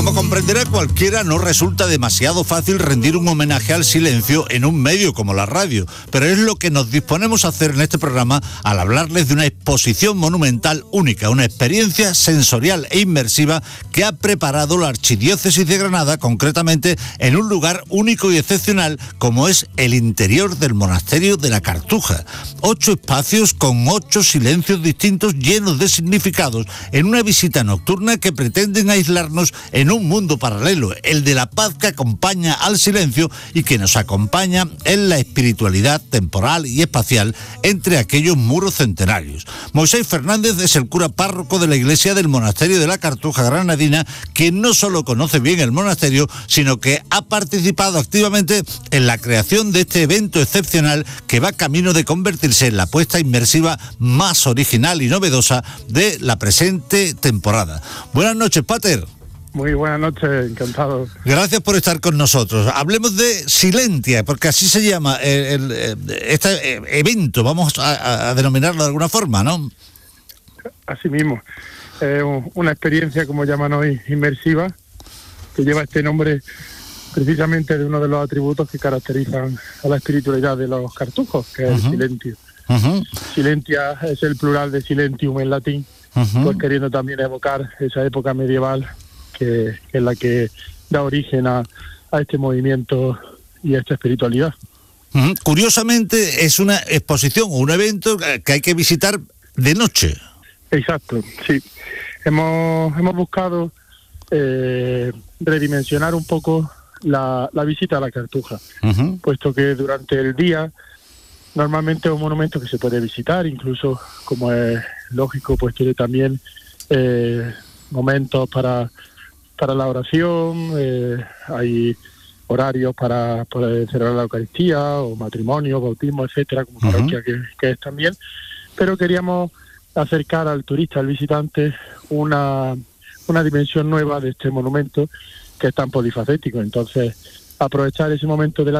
Como comprenderá cualquiera, no resulta demasiado fácil rendir un homenaje al silencio en un medio como la radio, pero es lo que nos disponemos a hacer en este programa al hablarles de una exposición monumental única, una experiencia sensorial e inmersiva que ha preparado la Archidiócesis de Granada, concretamente en un lugar único y excepcional como es el interior del monasterio de la Cartuja. 8 espacios con 8 silencios distintos llenos de significados en una visita nocturna que pretenden aislarnos en un mundo paralelo, el de la paz que acompaña al silencio y que nos acompaña en la espiritualidad temporal y espacial entre aquellos muros centenarios. Moisés Fernández es el cura párroco de la iglesia del monasterio de la Cartuja granadina, quien no solo conoce bien el monasterio, sino que ha participado activamente en la creación de este evento excepcional que va camino de convertirse en la apuesta inmersiva más original y novedosa de la presente temporada. Buenas noches, Pater. Muy buenas noches, encantado. Gracias por estar con nosotros. Hablemos de Silentia, porque así se llama este evento, vamos a denominarlo de alguna forma, ¿no? Así mismo. Una experiencia, como llaman hoy, inmersiva, que lleva este nombre precisamente de uno de los atributos que caracterizan a la espiritualidad de los cartujos, que es el silentio. Silentia es el plural de silentium en latín, pues queriendo también evocar esa época medieval que es la que da origen a este movimiento y a esta espiritualidad. Curiosamente es una exposición o un evento que hay que visitar de noche. Exacto, sí. Hemos buscado redimensionar un poco la visita a la Cartuja, puesto que durante el día normalmente es un monumento que se puede visitar, incluso, como es lógico, pues tiene también momentos para la oración, hay horarios para poder celebrar la Eucaristía o matrimonio, bautismo, etcétera, como parroquia que es también, pero queríamos acercar al turista, al visitante, una dimensión nueva de este monumento que es tan polifacético. Entonces, aprovechar ese momento de la